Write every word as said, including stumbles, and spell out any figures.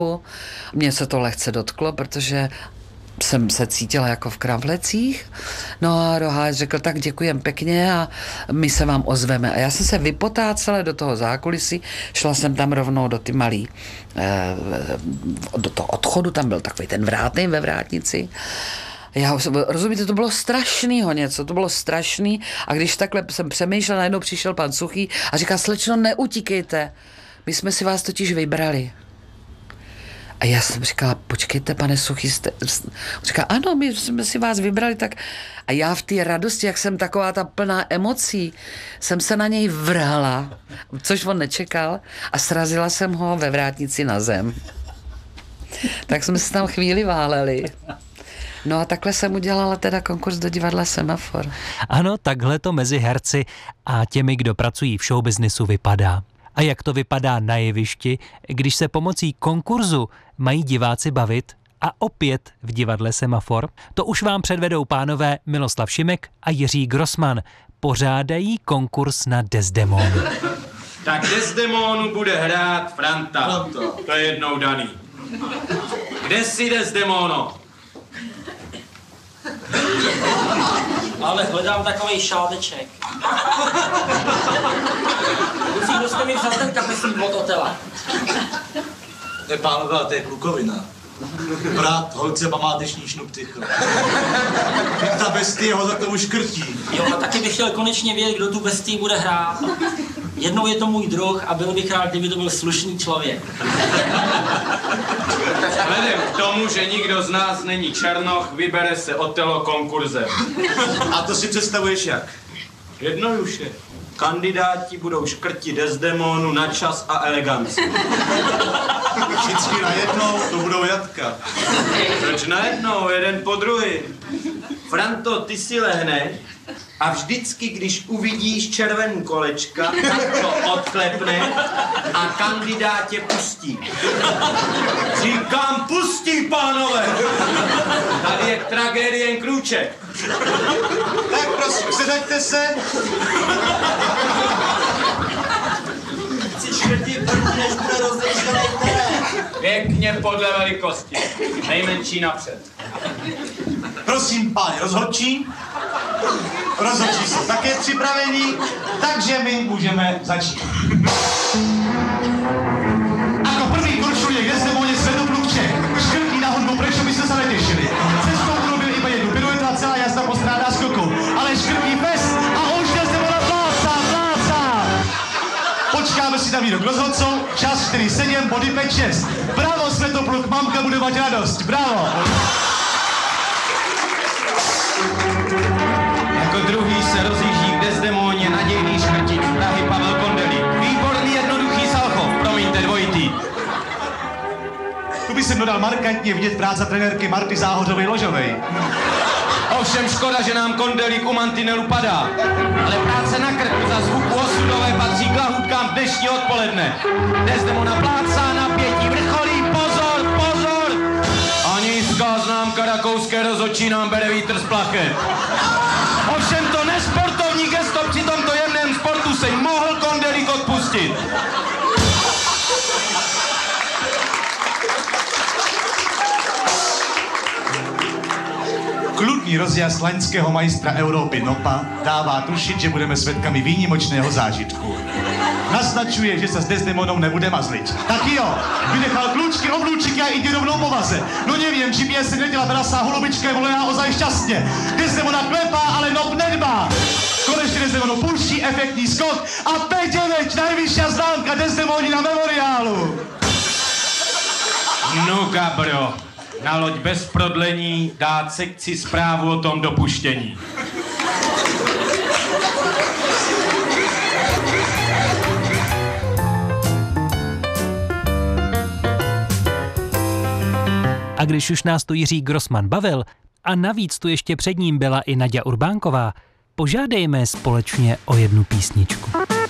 Mně se to lehce dotklo, protože jsem se cítila jako v kravlecích. No a Roháč řekl, tak děkujem pěkně a my se vám ozveme. A já jsem se vypotácela do toho zákulisí, šla jsem tam rovnou do ty malý, eh, do toho odchodu, tam byl takový ten vrátný ve vrátnici. Já, rozumíte, to bylo strašnýho něco, to bylo strašný a když takhle jsem přemýšlela, najednou přišel pan Suchý a říká, slečno, neutíkejte, my jsme si vás totiž vybrali. A já jsem říkala, počkejte, pane Suchý, jste... říká, ano, my jsme si vás vybrali, tak... A já v té radosti, jak jsem taková ta plná emocí, jsem se na něj vrhla, což on nečekal, a srazila jsem ho ve vrátnici na zem. Tak jsme se tam chvíli váleli. No a takhle jsem udělala teda konkurs do divadla Semafor. Ano, takhle to mezi herci a těmi, kdo pracují v showbiznisu, vypadá. A jak to vypadá na jevišti, když se pomocí konkurzu mají diváci bavit a opět v divadle Semafor? To už vám předvedou pánové Miloslav Šimek a Jiří Grossman. Pořádají konkurs na Desdemonu. Tak Desdemonu bude hrát Franta. Franta. To je jednou daný. Kde jsi, Desdemono? Ale hledám takovej šáleček. Musí, kdo jste mi vzal ten kapesník od Otela? To je pánové, to je klukovina. Brat, holce památeční šnuptycho. Ta bestie ho za tomu škrtí. Jo, a taky bych chtěl konečně vědět, kdo tu bestii bude hrát. Jednou je to můj druh a byl bych rád, kdyby to byl slušný člověk. Vzhledem k tomu, že nikdo z nás není Černoch, vybere se Otelo konkurzem. A to si představuješ jak? Jednoduše. Kandidáti budou škrtit Desdemonu na čas a eleganci. Vždycky najednou to budou jatka. Proč najednou, jeden po druhý? Franto, ty si lehneš a vždycky, když uvidíš červený kolečka, tak to odklepne a kandidát tě pustí. Říkám, pustí, pánové! Tady je tragédie jen krůček. Tak prosím, sedaďte se. Chci škrtit první, než bude rozličený terén. Pěkně podle velikosti. Nejmenší napřed. Prosím, páni rozhodčí. Rozhodčí jsou také připravení, takže my můžeme začít. Ako prvý korčuje k Desdemoně Svetopluk Čech. Škrtí na hudbu, prečo by ste sa netešili. Cestou urobil iba jednu piruetu a celá jazda postrádá skoku. Ale škrtí fest a už Desdemona pláca, pláca. Počkáme si na výrok rozhodcov. Čas štyri sedem, body päť šesť. Bravo, Svetopluk, mamka bude mať radosť. Bravo. Jako druhý se rozjíždí k Desdemoně nadějný škrtič Prahy Pavel Kondelík. Výborný jednoduchý salcho, promiňte dvojitý. Tu by jsem dodal markantně vidět práce trenérky Marty Záhořovej-Ložovej. Ovšem škoda, že nám Kondelík u mantinelu padá. Ale práce na krku za zvuku osudové patří k lahůdkám dnešní odpoledne. Desdemona plácá, napětí vrcholí, pozor, pozor! A nízká známka rakouské rozhodčí nám bere vítr z plachet. Ovšem to nesportovní gesto při tomto jemném sportu se mohl Kondelík odpustit. Kludný rozjazd laňského majstra Európy Nopa dává tušit, že budeme svědkami výnimočného zážitku. Naznačuje, že se s Desdemonou nebude mazliť. Tak jo, vynechal klůčky, oblúčiky a jde rovnou po vaze. No nevím, či by se neděla brasa holubička je volená ozaj šťastně. Desdemona klepá, ale Nop nedbá. Konečně Desdemonu púští efektní skok a päť deväť, najvyššia známka Desdemoni na memoriálu. No Gabro, na loď bez prodlení dát sekci zprávu o tom dopuštění. A když už nás tu Jiří Grossman bavil a navíc tu ještě před ním byla i Naďa Urbánková, požádejme společně o jednu písničku.